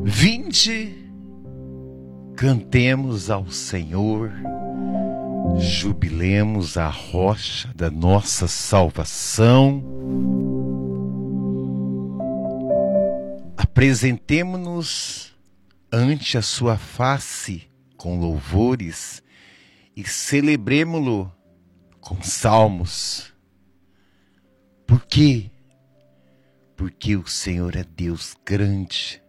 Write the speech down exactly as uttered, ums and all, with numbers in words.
Vinde, cantemos ao Senhor, jubilemos a rocha da nossa salvação, apresentemo-nos ante a sua face com louvores e celebremo-lo com salmos. Por quê? Porque o Senhor é Deus grande,